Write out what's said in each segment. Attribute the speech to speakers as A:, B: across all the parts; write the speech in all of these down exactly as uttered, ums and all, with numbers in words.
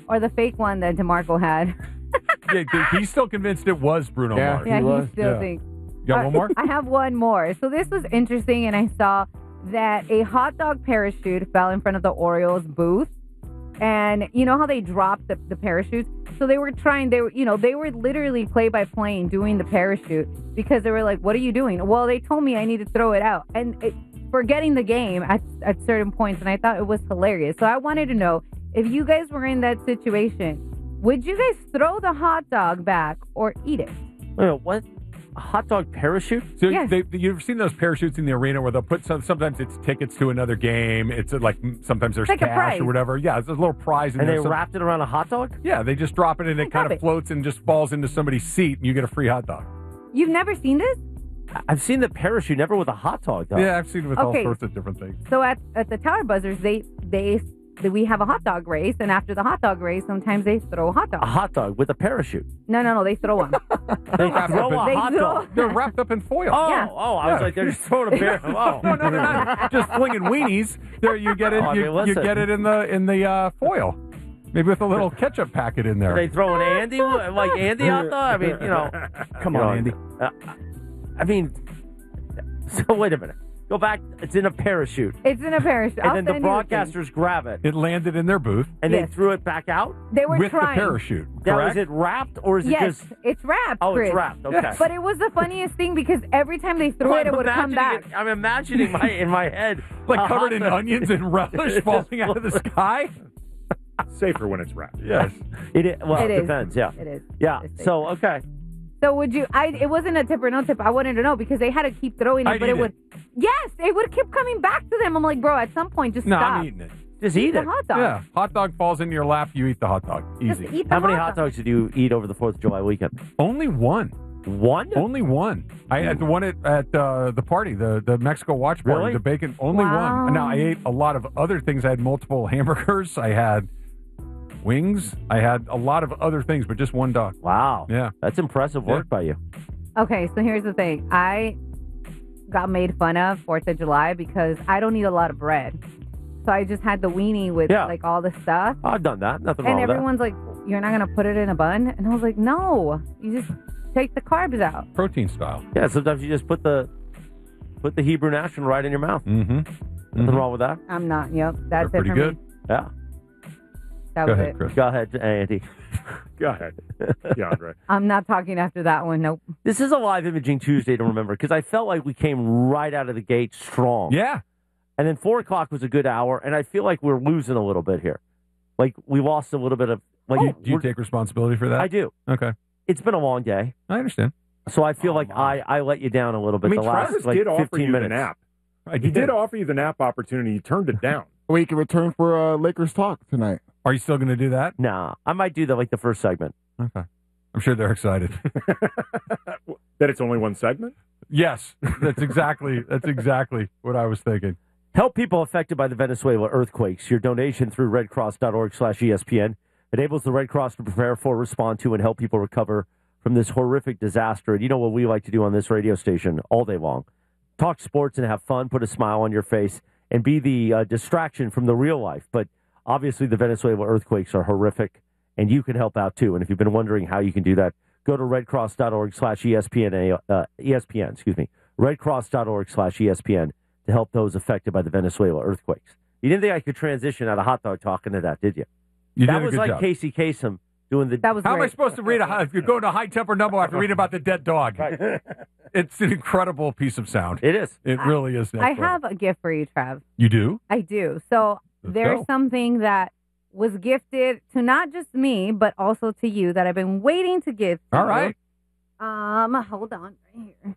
A: or the fake one that DeMarco had.
B: Yeah, he's still convinced it was Bruno
C: Yeah.
B: Mars.
A: Yeah,
C: He
A: he,
C: was.
A: still
B: Yeah.
A: thinks.
B: You got one more?
A: I have one more. So this was interesting, and I saw that a hot dog parachute fell in front of the Orioles booth. And you know how they dropped the, the parachutes? So they were trying, they were, you know, they were literally play by play doing the parachute because they were like, what are you doing? Well, they told me I need to throw it out. And it, forgetting the game at, at certain points. And I thought it was hilarious. So I wanted to know if you guys were in that situation, would you guys throw the hot dog back or eat it?
C: Wait, what? A hot dog parachute?
B: So
A: Yes.
B: they, you've seen those parachutes in the arena where they'll put some. Sometimes it's tickets to another game. It's like sometimes there's
A: Like a
B: cash
A: prize.
B: or whatever. Yeah, it's a little prize in
C: And
B: there.
C: they
B: Some-
C: wrapped it around a hot dog?
B: Yeah, they just drop it and
A: They
B: it kind
A: drop
B: of
A: it.
B: floats and just falls into somebody's seat, and you get a free hot dog.
A: You've never seen this?
C: I- I've seen the parachute, never with a hot dog, though.
B: Yeah, I've seen it with
A: Okay.
B: all sorts of different things.
A: So at, at the Tower Buzzers, they they we have a hot dog race, and after the hot dog race, sometimes they throw a hot
C: A
A: dog.
C: hot dog with a parachute.
A: No, no, no, they throw one.
C: They
B: wrapped
C: throw
B: up
C: a
B: in-
C: hot
A: They
C: dog.
A: throw-
B: They're wrapped up in foil.
C: Oh,
A: Yeah.
C: oh, I was
B: Yeah.
C: like, they're just throwing a bear. Oh.
B: No, no, they're not just flinging weenies. There, you get it.
C: Oh, I
B: you,
C: mean,
B: you
C: listen.
B: get it in the in the uh, foil, maybe with a little ketchup packet in there.
C: Are they throwing Andy, like Andy hot dog? I mean, you know.
B: Come
C: you
B: on,
C: know,
B: Andy.
C: uh, I mean, so wait a minute. Go back. It's in a parachute.
A: It's in a parachute.
C: And
A: I'll
C: then the
A: send you thing.
C: broadcasters grab it.
B: It landed in their booth
C: And
A: Yes.
C: they threw it back out?
A: They were
B: with
A: trying.
B: the parachute.
C: Now,
B: Correct?
C: is it wrapped or is it
A: Yes,
C: just...
A: it's wrapped.
C: Oh,
A: Chris.
C: it's wrapped. Okay.
B: Yes.
A: But it was the funniest thing because every time they threw it, it
C: I'm
A: would come back.
C: imagining it- I'm imagining my in my head.
B: like
C: a
B: covered
C: hot
B: in
C: dog-
B: onions and relish falling out of the sky.
D: Safer when it's wrapped.
B: Yes.
C: It is, well,
A: It
C: it,
A: is.
C: depends, yeah.
A: It is.
C: Yeah,
A: It's
C: so, okay.
A: So would you? I. It wasn't a tip or no tip. I wanted to know because they had to keep throwing it,
B: I'd
A: but
B: eat
A: it would. Yes, it would keep coming back to them. I'm like, bro, at some point, just
B: No,
A: stop.
B: I'm eating it.
C: Just eat
A: the
C: it.
A: hot dog.
B: Yeah. Hot dog falls into your lap. You eat the hot dog.
A: Just
B: Easy.
A: eat the
C: How many
A: hot
C: hot
A: dog.
C: dogs did you eat over the fourth of July weekend?
B: Only one.
C: One?
B: Only one. I had the one at, at uh, the party, the, the Mexico watch party,
C: Really?
B: the bacon. Only
A: Wow.
B: one. Now, I ate a lot of other things. I had multiple hamburgers. I had wings. I had a lot of other things, but just one dog.
C: Wow.
B: Yeah.
C: That's impressive work by you.
A: Okay, so here's the thing. I got made fun of Fourth of July because I don't eat a lot of bread. So I just had the weenie with
C: Yeah.
A: like all the stuff.
C: I've done that. Nothing
A: And
C: wrong with that.
A: everyone's like, you're not going to put it in a bun? And I was like, no, you just take the carbs out.
B: Protein style.
C: Yeah, sometimes you just put the put the Hebrew national right in your mouth.
B: Mm-hmm.
C: Nothing
B: Mhm.
C: wrong with that.
A: I'm not. Yep. That's
B: They're
A: it
B: pretty
A: for
B: good.
A: me.
C: Yeah.
A: That
B: Go
A: was
B: ahead,
A: it.
B: Chris.
C: Go ahead, Andy.
D: Go ahead. Yeah, Andre.
A: I'm not talking after that one. Nope.
C: This is a live imaging Tuesday to remember because I felt like we came right out of the gate strong.
B: Yeah.
C: And then four o'clock was a good hour, and I feel like we're losing a little bit here. Like we lost a little bit of like.
B: Do you, do you
C: we're-
B: take responsibility for that?
C: I do.
B: Okay.
C: It's been a long day,
B: I understand.
C: so I feel
D: Oh,
C: like
D: my.
C: I, I let you down a little
D: I
C: bit
D: mean,
C: the last
D: Travis
C: like
D: did offer
C: fifteen
D: you
C: minutes.
D: the nap.
B: I
D: He did offer you the nap opportunity. You turned it down.
E: We can return for uh, Lakers talk tonight.
B: Are you still going to do that?
C: Nah, I might do that like the first segment.
B: Okay. I'm sure they're excited.
D: That it's only one segment?
B: Yes, that's exactly that's exactly what I was thinking.
C: Help people affected by the Venezuela earthquakes. Your donation through redcross.org slash ESPN enables the Red Cross to prepare for, respond to, and help people recover from this horrific disaster. And you know what we like to do on this radio station all day long? Talk sports and have fun, put a smile on your face, and be the uh, distraction from the real life. But obviously the Venezuela earthquakes are horrific, and you can help out too. And if you've been wondering how you can do that, go to redcross.org slash ESPN, uh, ESPN, excuse me, redcross.org slash ESPN to help those affected by the Venezuela earthquakes. You didn't think I could transition out of hot dog talk into that, did you?
B: You
C: that
B: did a
C: was
B: good
C: like
B: job.
C: Casey Kasem doing the.
A: That was
B: How am I
A: great.
B: supposed to read a high, if you're going to a high temper number after reading about the dead dog?
C: Right.
B: It's an incredible piece of sound.
C: It is.
B: It really is. next
A: I
B: level.
A: have a gift for you, Trav.
B: You do?
A: I do. So
B: Let's
A: there's
B: go.
A: something that was gifted to not just me, but also to you that I've been waiting to give to
B: All
A: you.
B: right.
A: Um, hold on right here.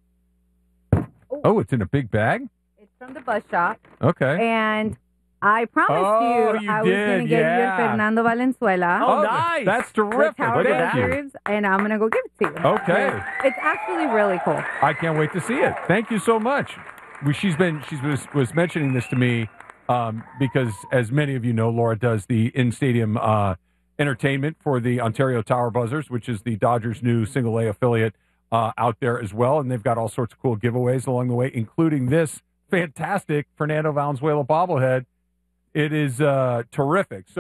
B: Oh, it's in a big bag?
A: It's from the bus shop.
B: Okay.
A: And I promised
B: Oh,
A: you,
B: you
A: I was going to
B: did,
A: get you
B: yeah.
A: a Fernando Valenzuela.
C: Oh,
B: that-
C: nice.
B: That's
A: the
B: terrific.
A: Tower
B: Thank you.
A: Buzzards, and I'm going to go give it to you.
B: Okay.
A: It's actually really cool.
B: I can't wait to see it. Thank you so much. We, she's been she's was, was mentioning this to me um, because, as many of you know, Laura does the in-stadium uh, entertainment for the Ontario Tower Buzzers, which is the Dodgers' new single A affiliate uh, out there as well, and they've got all sorts of cool giveaways along the way, including this fantastic Fernando Valenzuela bobblehead. It is uh, terrific. So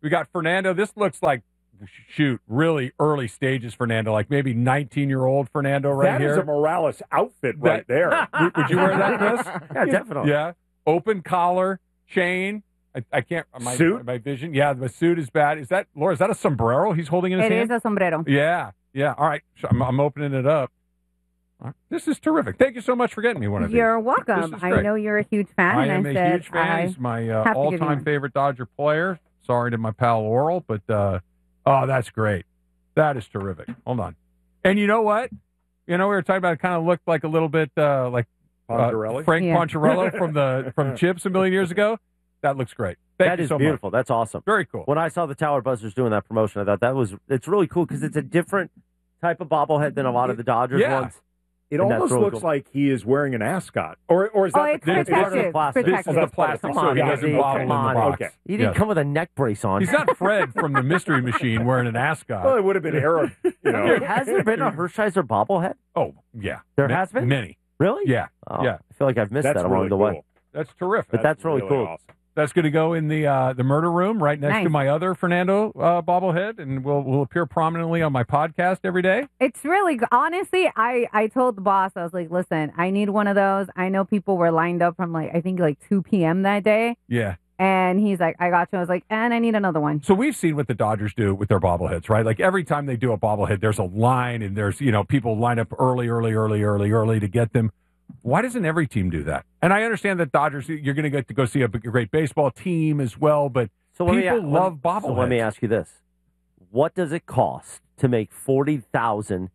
B: We got Fernando. This looks like, shoot, really early stages Fernando, like maybe nineteen-year-old Fernando right
D: that
B: here.
D: That is a Morales outfit right
B: That-
D: there.
B: would, would you wear that, Chris?
C: Yeah, definitely.
B: Yeah. Open collar, chain. I, I can't. My,
D: Suit?
B: My vision. Yeah, the suit is bad. Is that, Laura, is that a sombrero he's holding in his
A: It
B: hand?
A: is a sombrero.
B: Yeah. Yeah. All right. So I'm, I'm opening it up. All right. This is terrific. Thank you so much for getting me one of these.
A: You're
B: This
A: welcome.
B: is
A: I
B: great.
A: know you're a huge fan,
B: I
A: and
B: am
A: I
B: a
A: said
B: huge fan.
A: I
B: He's my uh,
A: have to give you
B: all-time
A: one.
B: favorite Dodger player. Sorry to my pal Laurel, but uh, oh, that's great. That is terrific. Hold on. And you know what? You know, we were talking about it kind of looked like a little bit uh, like uh,
D: Poncherelli?
B: Frank
A: Yeah.
B: Poncherello from the from Chips a million years ago. That looks great. Thank
C: That
B: you
C: is
B: so
C: beautiful. That's awesome.
B: much. Very cool.
C: When I saw the Tower Buzzers doing that promotion, I thought that was it's really cool because it's a different type of bobblehead than a lot of the Dodgers
B: Yeah.
C: ones.
D: It
C: And that's
D: almost
C: really
D: looks
C: cool.
D: like he is wearing an ascot. Or, or is that
A: Oh,
D: the
A: it's
C: This is part of the
A: protective.
C: plastic.
B: This is
A: protective.
B: the
D: That's part of
B: plastic,
D: the
B: so he
D: plastic.
B: doesn't
C: Come
B: wobble
C: on,
B: in the
C: come
B: box.
D: on.
C: He didn't
B: Yes.
C: come with a neck brace on.
B: He's not Fred from the Mystery Machine wearing an ascot.
D: Well, it would have been Arab, you know.
C: Has there been a Hershiser bobblehead?
B: Oh, yeah.
C: There
B: Ma-
C: has been?
B: Many.
C: Really?
B: Yeah.
C: Oh,
B: Yeah.
C: I feel like I've missed
D: That's
C: that along
D: really
C: the
D: cool.
C: way.
B: That's terrific.
C: But that's really cool.
D: Awesome.
B: That's going to go in the uh, the murder room right next
A: Nice.
B: to my other Fernando uh, bobblehead, and will will appear prominently on my podcast every day.
A: It's really good. Honestly, I, I told the boss, I was like, listen, I need one of those. I know people were lined up from like, I think like two p.m. that day.
B: Yeah.
A: And he's like, I got you. I was like, and I need another one.
B: So we've seen what the Dodgers do with their bobbleheads, right? Like every time they do a bobblehead, there's a line, and there's you know people line up early, early, early, early, early to get them. Why doesn't every team do that? And I understand that Dodgers, you're going to get to go see a b- great baseball team as well, but
C: So let me
B: people
C: a-
B: love
C: let me- So let me
B: bobbleheads.
C: ask you this: what does it cost to make forty thousand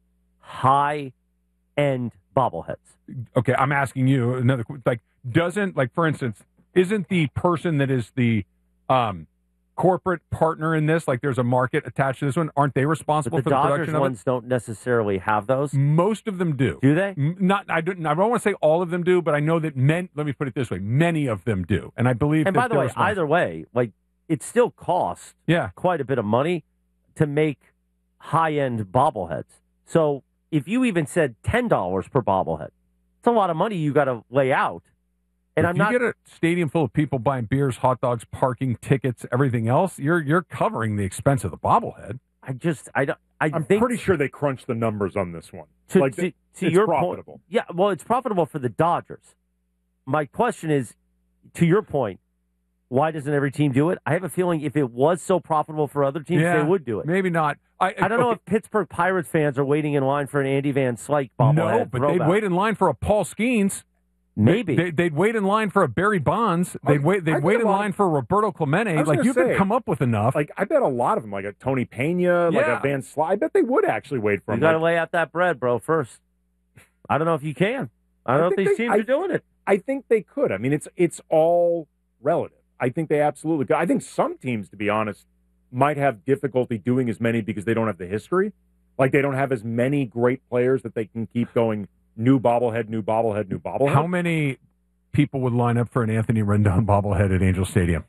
C: high-end bobbleheads?
B: Okay, I'm asking you another. qu- Like, doesn't like for instance, isn't the person that is the um, corporate partner in this like there's a market attached to this one? Aren't they
C: But
B: responsible
C: the
B: for the
C: Dodgers
B: production of
C: ones don't necessarily have those,
B: it? Most of them do.
C: do they?
B: M- Not, I don't. I don't want to say all of them do, but I know that men. Let me put it this way: many of them do, and I believe.
C: And
B: that
C: by the
B: they're
C: way,
B: responsible.
C: either way, like it still costs
B: yeah,
C: quite a bit of money to make high-end bobbleheads. So if you even said ten dollars per bobblehead, it's a lot of money you got to lay out. And
B: if
C: I'm
B: you
C: not.
B: get a stadium full of people buying beers, hot dogs, parking tickets, everything else, you're you're covering the expense of the bobblehead.
C: I just. I don't. I
D: I'm
C: think
D: pretty sure they crunched the numbers on this one.
C: to,
D: like,
C: to, to
D: it's
C: your
D: profitable.
C: point. Yeah, well, it's profitable for the Dodgers. My question is, to your point, why doesn't every team do it? I have a feeling if it was so profitable for other teams,
B: Yeah,
C: they would do it.
B: Maybe not. I,
C: I don't know
B: okay,
C: if Pittsburgh Pirates fans are waiting in line for an Andy Van Slyke bobblehead.
B: no, but
C: throwback.
B: they'd wait in line for a Paul Skeens.
C: Maybe.
B: They, they'd wait in line for a Barry Bonds.
D: I-
B: They'd wait.
D: I
B: They'd
D: bet
B: wait
D: a
B: in
D: lot
B: line
D: of-
B: for Roberto Clemente.
D: I was
B: Like
D: gonna
B: you could
D: say,
B: come up with enough.
D: Like, I bet a lot of them, like a Tony Pena, like
B: Yeah.
D: a Van Sly, I bet they would actually wait for
C: you
D: him.
C: got to
D: Like,
C: lay out that bread, bro, first. I don't know if you can. I don't
D: I
C: know if
D: think
C: these
D: they-
C: teams
D: I-
C: are doing it.
D: I think they could. I mean, it's it's all relative. I think they absolutely could. I think some teams, to be honest, might have difficulty doing as many because they don't have the history. Like they don't have as many great players that they can keep going new bobblehead, new bobblehead, new bobblehead.
B: How many people would line up for an Anthony Rendon bobblehead at Angel Stadium?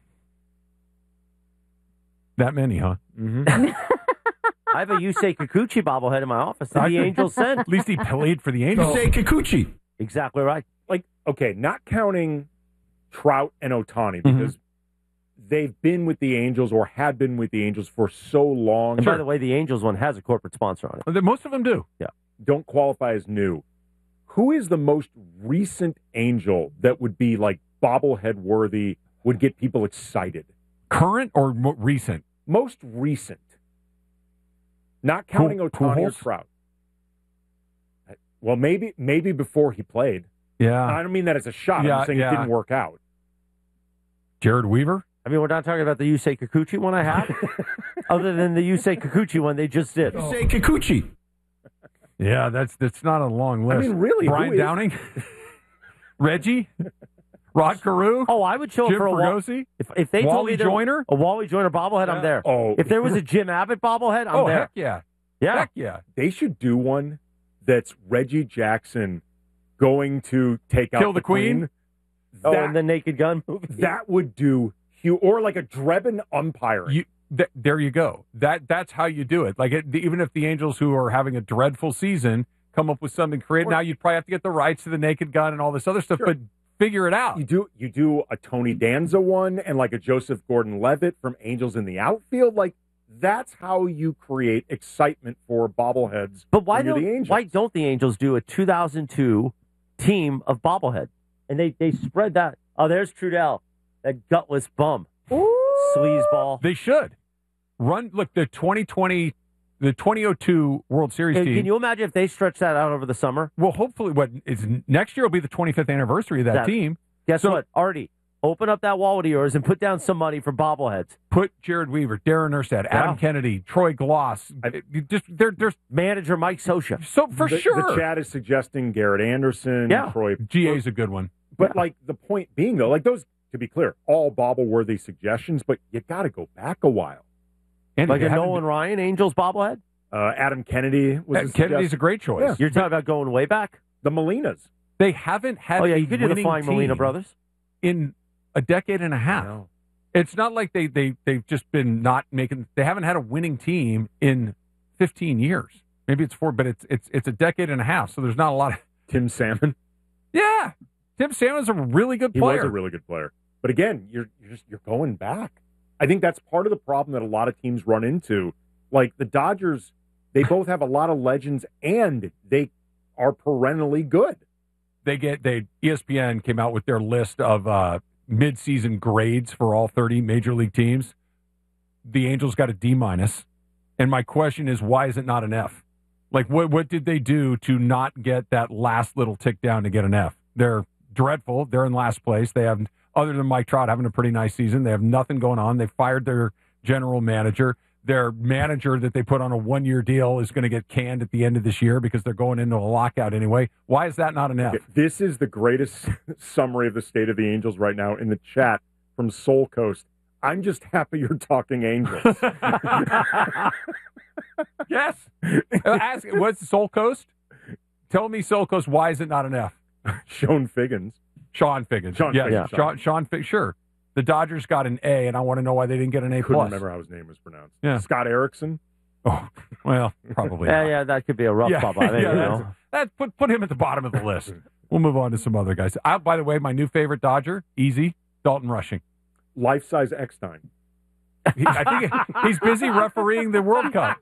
B: That many, huh?
D: Mm-hmm.
C: I have a Yusei Kikuchi bobblehead in my office that the
B: I-
C: Angels sent.
B: At least he played for the Angels.
E: Kikuchi.
C: Exactly right.
D: Like, okay, not counting Trout and Otani
B: Mhm.
D: because they've been with the Angels or had been with the Angels for so long.
C: And by the way, the Angels one has a corporate sponsor on it.
B: Most of them do.
D: Don't qualify as new. Who is the most recent Angel that would be like bobblehead worthy, would get people excited?
B: Current or mo- recent?
D: Most recent. Not counting
B: Puj-
D: Otani or
B: Pujols?
D: Trout. Well, maybe maybe before he played.
B: Yeah.
D: I don't mean that as a shot.
B: Yeah,
D: I'm just saying
B: yeah.
D: it didn't work out.
B: Jared Weaver?
C: I mean, we're not talking about the Yusei Kikuchi one I have, other than the Yusei Kikuchi one they just did.
E: Say Kikuchi.
B: Yeah, that's that's not a long list.
D: I mean, really, who
B: Brian
D: is-
B: Downing? Reggie? Rod Carew?
C: Oh, I would show
B: Jim
C: up for a Wall-
B: Fregosi?
C: if if they told
B: Wally
C: me there-
B: Joyner?
C: a Wally Joyner bobblehead,
B: Yeah.
C: I'm there.
D: Oh,
C: If there was a Jim Abbott bobblehead, I'm
B: Oh,
C: there.
B: heck yeah.
C: Yeah.
B: Heck yeah.
D: they should do one that's Reggie Jackson going to take out
B: Kill the Queen?
C: Oh,
D: That,
C: and the Naked Gun movie.
D: that would do huge. Or like a Drebin umpiring.
B: You, th- there you go. That That's how you do it. Like, it, even if the Angels, who are having a dreadful season, come up with something creative,
D: Or-
B: now you'd probably have to get the rights to the Naked Gun and all this other stuff.
D: Sure.
B: But figure it out.
D: You do you do a Tony Danza one and like a Joseph Gordon-Levitt from Angels in the Outfield. Like that's how you create excitement for bobbleheads.
C: But why
D: when you're
C: don't
D: the Angels.
C: why don't the Angels do a two thousand two team of bobblehead? And they, they spread that. Oh, there's Trudell, that gutless bum. Sleazeball.
B: They should run. Look, the twenty twenty, the twenty oh two World Series
C: Can,
B: team.
C: can you imagine if they stretch that out over the summer?
B: Well, hopefully, what is next year will be the twenty-fifth anniversary of that,
C: That-
B: team.
C: Guess
B: So-
C: what? Artie, open up that wallet of yours and put down some money for bobbleheads.
B: Put Jared Weaver, Darren Erstad, Adam
C: Yeah.
B: Kennedy, Troy Gloss.
D: I-
B: You just they're they're
C: Manager Mike Sosha.
B: so for
D: the,
B: sure.
D: The chat is suggesting Garrett Anderson,
C: Yeah.
D: Troy.
B: G A is a good one.
D: But like the point being though, like those to be clear, all bobble-worthy suggestions, but you got to go back a while.
B: And
C: Like
B: you
C: a
B: haven't-
C: Nolan Ryan Angels bobblehead?
D: Uh, Adam Kennedy was
B: Uh,
D: a
B: Kennedy's a
D: suggestion.
B: great choice.
D: Yeah.
C: You're talking about going way back?
D: The Molinas.
B: They haven't had
C: Oh, yeah,
B: a
C: you could do the
B: winning
C: Flying Molina
B: team
C: brothers.
B: in a decade and a half.
D: know.
B: It's not like they, they, they've just been not making – they haven't had a winning team in fifteen years. Maybe it's four, but it's it's it's a decade and a half, so there's not a lot of –
D: Tim Salmon.
B: yeah. Tim Salmon's a really good
D: He
B: player.
D: was a really good player. But again, you're you're just you're going back. I think that's part of the problem that a lot of teams run into. Like the Dodgers, they both have a lot of legends and they are perennially good.
B: They get they E S P N came out with their list of uh, midseason grades for all thirty major league teams. The Angels got a D minus, and my question is, why is it not an F? Like, what what did they do to not get that last little tick down to get an F? They're dreadful. They're in last place. They have, other than Mike Trout having a pretty nice season, they have nothing going on. They fired their general manager. Their manager that they put on a one-year deal is going to get canned at the end of this year because they're going into a lockout anyway. Why is that not an F?
D: This is the greatest summary of the state of the Angels right now in the chat from Soul Coast. I'm just happy you're talking Angels.
B: Yes. Uh, Ask what's Soul Coast? Tell me Soul Coast. Why is it not an F?
D: Sean Figgins.
B: Sean Figgins.
D: Sean
B: yes.
D: Figgins,
B: Sean, Sean Fig- Sure. The Dodgers got an A, and I want to know why they didn't get an A
D: Couldn't
B: plus.
D: remember how his name was pronounced.
B: Yeah.
D: Scott Erickson.
B: Oh, well, probably.
C: Yeah,
B: not.
C: yeah, that could be a rough
B: Yeah,
C: bubble. I think,
B: yeah,
C: you
B: that's-
C: know.
B: That put put him at the bottom of the list. We'll move on to some other guys. I, by the way, my new favorite Dodger, easy, Dalton Rushing.
D: Life-size Eckstein.
B: He, I think he's busy refereeing the World Cup.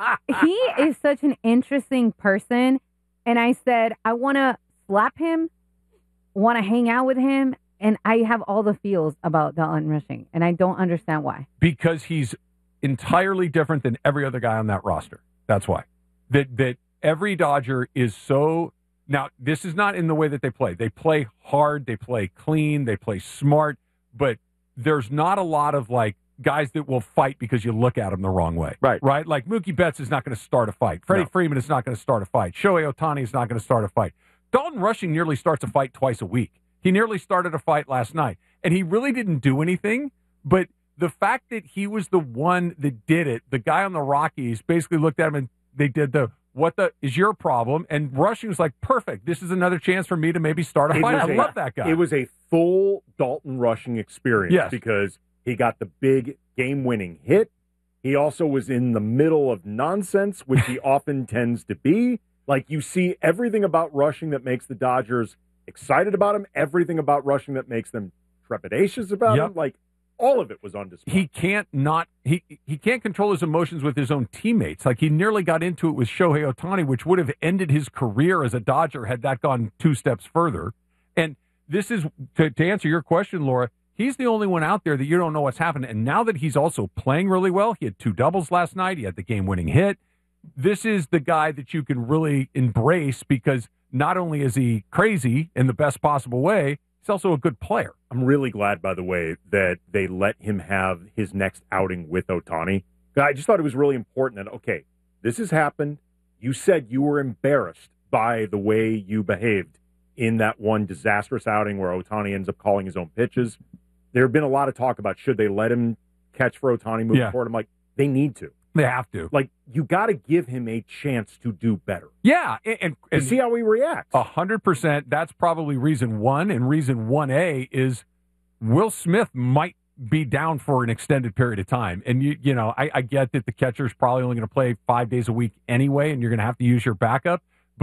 A: He is such an interesting person. And I said, I want to slap him, want to hang out with him. And I have all the feels about Dalton Rushing. And I don't understand why.
B: Because he's entirely different than every other guy on that roster. That's why. That that every Dodger is so now this is not in the way that they play. They play hard, they play clean, they play smart, but there's not a lot of like guys that will fight because you look at them the wrong way.
C: Right.
B: Right? Like Mookie Betts is not going to start a fight. Freddie
D: No.
B: Freeman is not going to start a fight. Shohei Ohtani is not going to start a fight. Dalton Rushing nearly starts a fight twice a week. He nearly started a fight last night, and he really didn't do anything. But the fact that he was the one that did it, the guy on the Rockies basically looked at him and they did the, what the, is your problem? And Rushing was like, perfect. This is another chance for me to maybe start a
D: It
B: fight.
D: was
B: I
D: a-
B: love that guy.
D: It was a full Dalton Rushing experience
B: Yes.
D: because he got the big game-winning hit. He also was in the middle of nonsense, which he often tends to be. Like, you see everything about Rushing that makes the Dodgers excited about him, everything about Rushing that makes them trepidatious about
B: Yep.
D: him. Like, all of it was on display.
B: he can't not he he can't control his emotions with his own teammates. Like he nearly got into it with Shohei Ohtani, which would have ended his career as a Dodger had that gone two steps further. And this is to, to answer your question, Laura. He's the only one out there that you don't know what's happening. And now that he's also playing really well, he had two doubles last night. He had the game-winning hit. This is the guy that you can really embrace because not only is he crazy in the best possible way, he's also a good player.
D: I'm really glad, by the way, that they let him have his next outing with Ohtani. I just thought it was really important that, okay, this has happened. You said you were embarrassed by the way you behaved in that one disastrous outing where Ohtani ends up calling his own pitches. There have been a lot of talk about should they let him catch for Ohtani moving
B: Yeah.
D: forward. I'm like, they need to.
B: They have to.
D: Like, you got to give him a chance to do better.
B: Yeah. And, and,
D: And
B: and
D: see how he reacts.
B: A hundred percent. That's probably reason one, and reason one A is Will Smith might be down for an extended period of time. And you, you know, I, I get that the catcher's probably only going to play five days a week anyway, and you're going to have to use your backup. But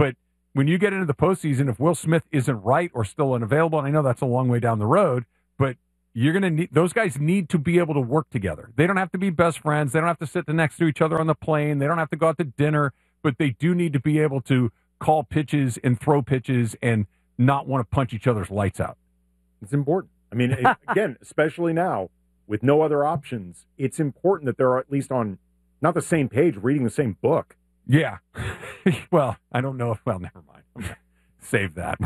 B: when you get into the postseason, if Will Smith isn't right or still unavailable, and I know that's a long way down the road, but you're going to need, those guys need to be able to work together. They don't have to be best friends. They don't have to sit next to each other on the plane. They don't have to go out to dinner, but they do need to be able to call pitches and throw pitches and not want to punch each other's lights out.
D: It's important. I mean, again, especially now with no other options, it's important that they're at least on not the same page, reading the same book.
B: Yeah. Well, I don't know if, well, never mind. I'm gonna save that.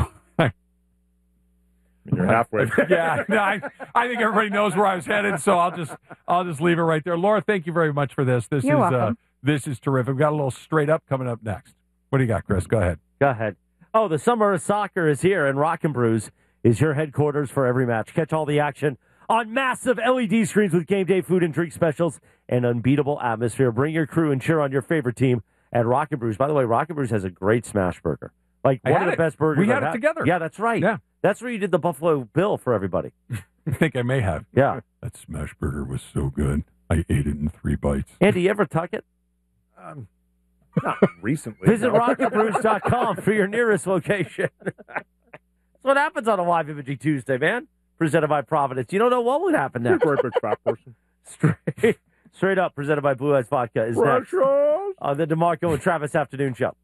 D: You're halfway.
B: yeah, no, I, I think everybody knows where I was headed, so I'll just I'll just leave it right there. Laura, thank you very much for this. This
A: You're
B: is uh,
A: welcome.
B: this is terrific. We've got a little straight up coming up next. What do you got, Chris? Go ahead.
C: Go ahead. Oh, the summer of soccer is here, and Rock and Brews is your headquarters for every match. Catch all the action on massive L E D screens with game day food and drink specials and unbeatable atmosphere. Bring your crew and cheer on your favorite team at Rock and Brews. By the way, Rock and Brews has a great smash burger. Like
B: I
C: one
B: had
C: of the
B: it.
C: best burgers
B: We had
C: I've
B: it
C: had.
B: together.
C: Yeah, that's right.
B: Yeah.
C: That's where you did the Buffalo Bill for everybody.
B: I think I may have.
C: Yeah.
B: That smash burger was so good. I ate it in three bites.
C: Andy, you ever tuck it?
D: Um, not recently.
C: Visit
D: no.
C: rock and brews dot com for your nearest location. That's what happens on a Live Imaging Tuesday, man. Presented by Providence. You don't know what would happen next.
D: Great big fat person.
C: Straight, straight up, presented by Blue Eyes Vodka is next
D: Precious.
C: on the DeMarco and Travis Afternoon Show.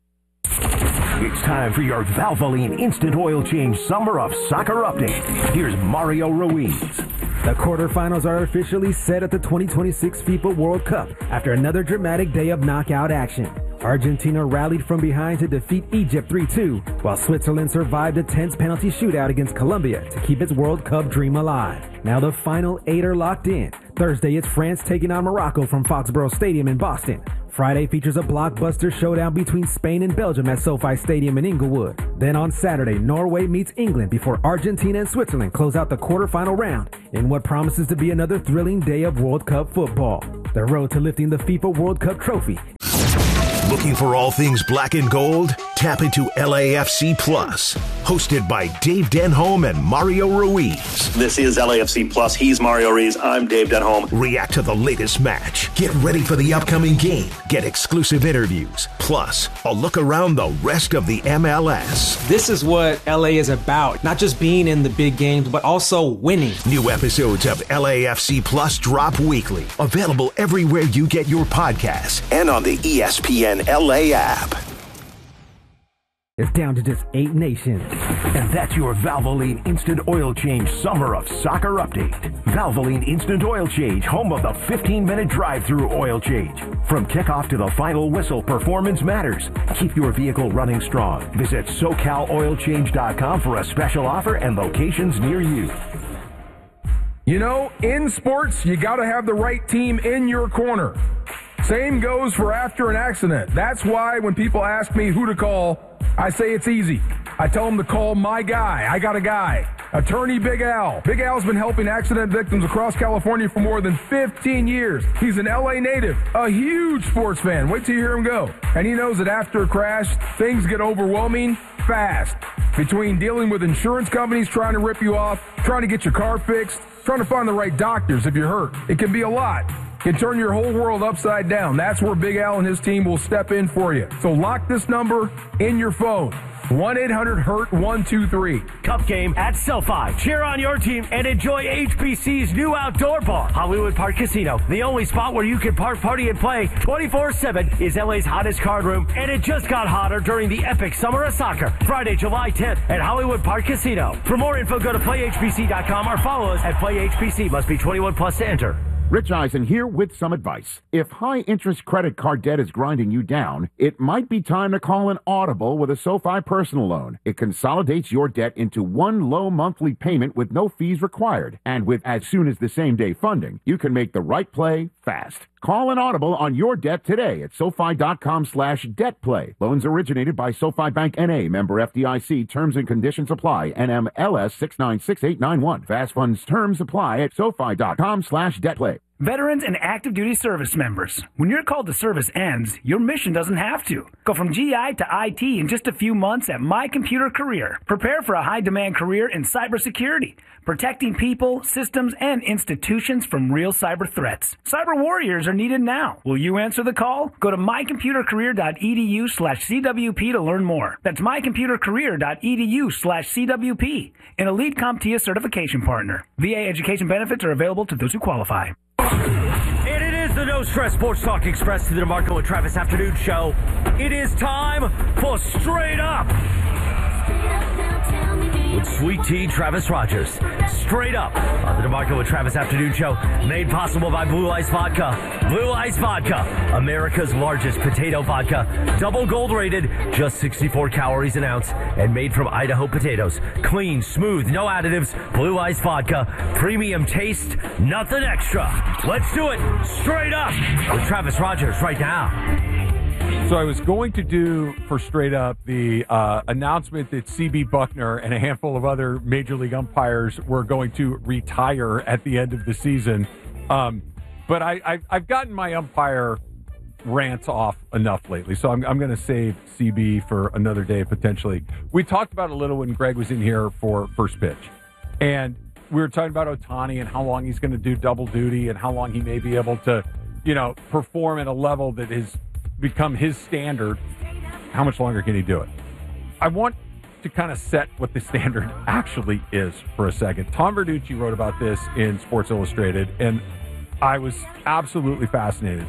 F: It's time for your Valvoline Instant Oil Change Summer of Soccer Update. Here's Mario Ruiz.
G: The quarterfinals are officially set at the twenty twenty-six FIFA World Cup after another dramatic day of knockout action. Argentina rallied from behind to defeat Egypt three two, while Switzerland survived a tense penalty shootout against Colombia to keep its World Cup dream alive. Now the final eight are locked in. Thursday, it's France taking on Morocco from Foxborough Stadium in Boston. Friday features a blockbuster showdown between Spain and Belgium at SoFi Stadium in Inglewood. Then on Saturday, Norway meets England before Argentina and Switzerland close out the quarterfinal round in what promises to be another thrilling day of World Cup football. The road to lifting the FIFA World Cup trophy.
F: Looking for all things black and gold? Tap into L A F C Plus. Hosted by Dave Denholm and Mario Ruiz.
H: This is L A F C Plus. He's Mario Ruiz. I'm Dave Denholm.
F: React to the latest match. Get ready for the upcoming game. Get exclusive interviews. Plus, a look around the rest of the M L S.
I: This is what L A is about. Not just being in the big games, but also winning.
F: New episodes of L A F C Plus drop weekly. Available everywhere you get your podcasts and on the E S P N L A app.
G: It's down to just eight nations.
F: And that's your Valvoline Instant Oil Change Summer of Soccer Update. Valvoline Instant Oil Change, home of the fifteen-minute drive-through oil change. From kickoff to the final whistle, performance matters. Keep your vehicle running strong. Visit so cal oil change dot com for a special offer and locations near you.
J: You know, in sports, you got to have the right team in your corner. Same goes for after an accident. That's why when people ask me who to call, I say it's easy. I tell them to call my guy. I got a guy. Attorney Big Al. Big Al's been helping accident victims across California for more than fifteen years. He's an L A native, a huge sports fan. Wait till you hear him go. And he knows that after a crash, things get overwhelming fast. Between dealing with insurance companies trying to rip you off, trying to get your car fixed, trying to find the right doctors if you're hurt, it can be a lot. Can turn your whole world upside down. That's where Big Al and his team will step in for you. So lock this number in your phone. one eight hundred hurt one two three.
C: Cup game at SoFi. Cheer on your team and enjoy H B C's new outdoor bar. Hollywood Park Casino, the only spot where you can park, party, and play twenty-four seven, is L A's hottest card room, and it just got hotter during the epic Summer of Soccer, Friday, July tenth at Hollywood Park Casino. For more info, go to play H B C dot com or follow us at Play H B C. Must be twenty-one plus to enter.
K: Rich Eisen here with some advice. If high-interest credit card debt is grinding you down, it might be time to call an audible with a SoFi personal loan. It consolidates your debt into one low monthly payment with no fees required. And with as soon as the same-day funding, you can make the right play fast. Call an audible on your debt today at SoFi.com slash debt play. Loans originated by SoFi Bank N A, member F D I C. Terms and conditions apply. N M L S six nine six eight nine one. Fast funds terms apply at SoFi.com slash debt play.
L: Veterans and active duty service members, when your call to service ends, your mission doesn't have to. Go from G I to I T in just a few months at My Computer Career. Prepare for a high-demand career in cybersecurity, protecting people, systems, and institutions from real cyber threats. Cyber warriors are needed now. Will you answer the call? Go to mycomputercareer.edu slash CWP to learn more. That's mycomputercareer.edu slash CWP, an Elite CompTIA certification partner. V A education benefits are available to those who qualify.
C: And it is the No Stress Sports Talk Express to the DeMarco and Travis Afternoon Show. It is time for Straight Up with Sweet Tea Travis Rogers. Straight Up on the DeMarco and Travis Afternoon Show, made possible by Blue Ice Vodka. Blue Ice Vodka, America's largest potato vodka. Double gold rated, just sixty-four calories an ounce, and made from Idaho potatoes. Clean, smooth, no additives. Blue Ice Vodka, premium taste, nothing extra. Let's do it straight up with Travis Rogers right now.
B: So I was going to do for Straight Up the uh, announcement that C B Buckner and a handful of other Major League umpires were going to retire at the end of the season. Um, but I, I've, I've gotten my umpire rants off enough lately, so I'm, I'm going to save C B for another day potentially. We talked about it a little when Greg was in here for First Pitch. And we were talking about Ohtani and how long he's going to do double duty and how long he may be able to, you know, perform at a level that is become his standard. How much longer can he do it? I want to kind of set what the standard actually is for a second. Tom Verducci wrote about this in Sports Illustrated, and I was absolutely fascinated.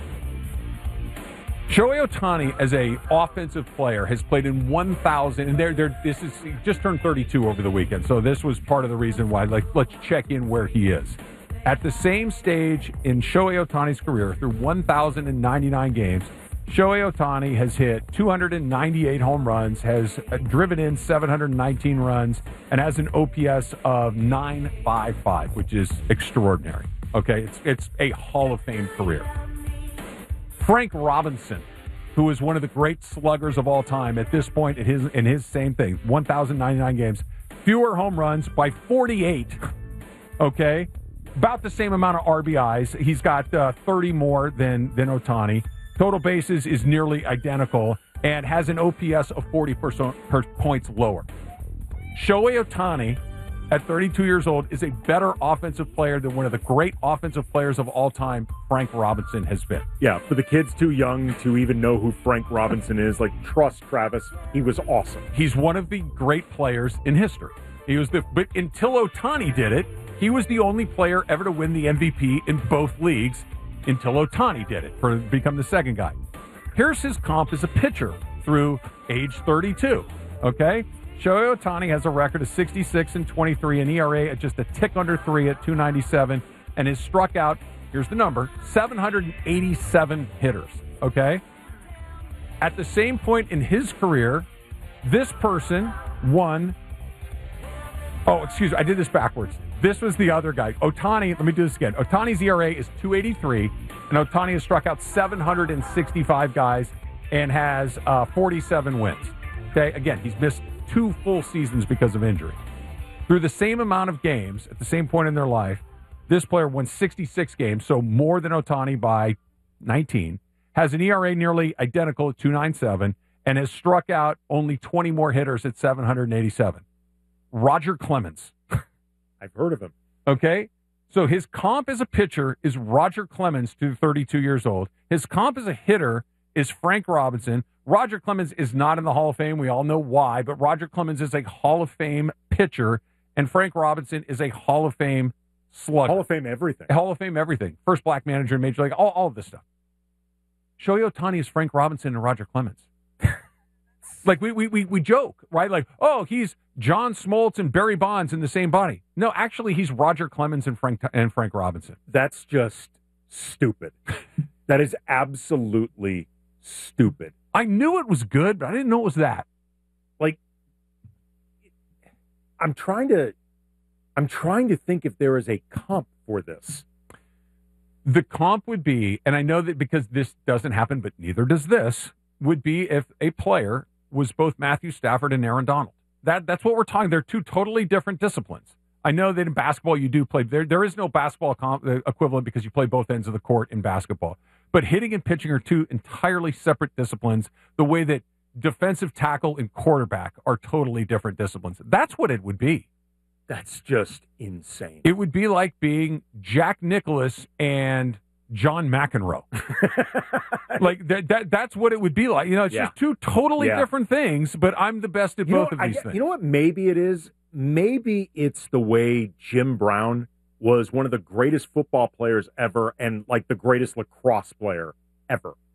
B: Shohei Ohtani, as a offensive player, has played in one thousand, and they're, they're, this is he just turned thirty-two over the weekend, so this was part of the reason why. Like, let's check in where he is. At the same stage in Shohei Ohtani's career, through one thousand ninety-nine games, Shohei Ohtani has hit two hundred ninety-eight home runs, has driven in seven hundred nineteen runs, and has an O P S of nine fifty-five, which is extraordinary. Okay, it's it's a Hall of Fame career. Frank Robinson, who is one of the great sluggers of all time at this point in his in his same thing, one thousand ninety-nine games, fewer home runs by forty-eight. Okay, about the same amount of R B Is. He's got uh, thirty more than than Ohtani. Total bases is nearly identical and has an O P S of forty percent per points lower. Shohei Ohtani, at thirty-two years old, is a better offensive player than one of the great offensive players of all time, Frank Robinson, has been.
D: Yeah, for the kids too young to even know who Frank Robinson is, like, trust Travis, he was awesome.
B: He's one of the great players in history. He was the, but until Ohtani did it, he was the only player ever to win the M V P in both leagues. Until Ohtani did it, for become the second guy. Here's his comp as a pitcher through age thirty-two. Okay, Shohei Ohtani has a record of sixty-six and twenty-three, an E R A at just a tick under three at two ninety-seven, and has struck out. Here's the number: seven hundred eighty-seven hitters. Okay, at the same point in his career, this person won. Oh, excuse me, I did this backwards. This was the other guy. Ohtani, let me do this again. Ohtani's E R A is two eighty-three, and Ohtani has struck out seven hundred sixty-five guys and has uh, forty-seven wins. Okay, again, he's missed two full seasons because of injury. Through the same amount of games, at the same point in their life, this player won sixty-six games, so more than Ohtani by nineteen, has an E R A nearly identical at two ninety-seven, and has struck out only twenty more hitters at seven hundred eighty-seven. Roger Clemens.
D: I've heard of him.
B: Okay, so his comp as a pitcher is Roger Clemens, to thirty-two years old. His comp as a hitter is Frank Robinson. Roger Clemens is not in the Hall of Fame. We all know why, but Roger Clemens is a Hall of Fame pitcher, and Frank Robinson is a Hall of Fame slugger.
D: Hall of Fame everything.
B: Hall of Fame everything. First black manager in Major League, all, all of this stuff. Shohei Ohtani is Frank Robinson and Roger Clemens. Like, we, we, we, we joke, right? Like, oh, he's John Smoltz and Barry Bonds in the same body. No, actually, he's Roger Clemens and Frank and Frank Robinson.
D: That's just stupid. That is absolutely stupid.
B: I knew it was good, but I didn't know it was that.
D: Like, I'm trying to, I'm trying to think if there is a comp for this.
B: The comp would be, and I know that because this doesn't happen, but neither does this, would be if a player was both Matthew Stafford and Aaron Donald. That that's what we're talking. They're two totally different disciplines. I know that in basketball you do play. There, there is no basketball com- equivalent because you play both ends of the court in basketball. But hitting and pitching are two entirely separate disciplines. The way that defensive tackle and quarterback are totally different disciplines. That's what it would be.
D: That's just insane.
B: It would be like being Jack Nicklaus and John McEnroe. like that, that that's what it would be like. You know, it's
D: Yeah.
B: just two totally
D: Yeah.
B: different things, but I'm the best at
D: You know
B: both
D: what,
B: of these
D: I,
B: things.
D: You know what maybe it is? Maybe it's the way Jim Brown was one of the greatest football players ever and like the greatest lacrosse player ever.